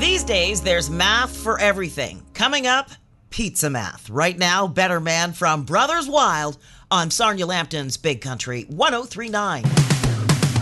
These days, there's math for everything. Coming up, pizza math. Right now, Better Man from Brothers Wild on Sarnia Lambton's Big Country 1039.